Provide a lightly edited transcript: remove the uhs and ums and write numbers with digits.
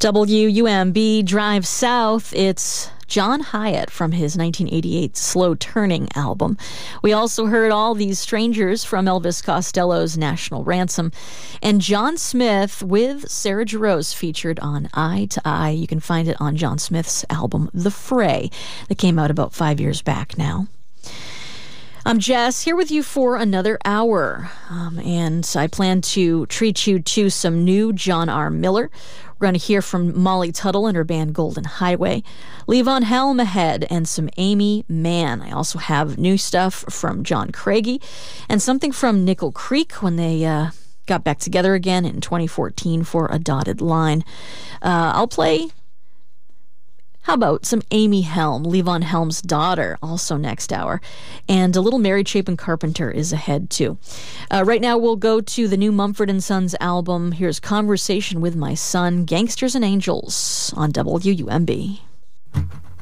WUMB Drive South, it's John Hiatt from his 1988 Slow Turning album. We also heard All These Strangers from Elvis Costello's National Ransom. And John Smith with Sarah Jarosz featured on Eye to Eye. You can find it on John Smith's album The Fray that came out about 5 years back now. I'm Jess, here with you for another hour, and I plan to treat you to some new John R. Miller. We're going to hear from Molly Tuttle and her band Golden Highway, Levon Helm ahead, and some Aimee Mann. I also have new stuff from John Craigie and something from Nickel Creek when they got back together again in 2014 for A Dotted Line. I'll play... How about some Amy Helm, Levon Helm's daughter, also next hour. And a little Mary Chapin Carpenter is ahead, too. Right now, we'll go to the new Mumford & Sons album. Here's Conversation with My Son, Gangsters and Angels on WUMB.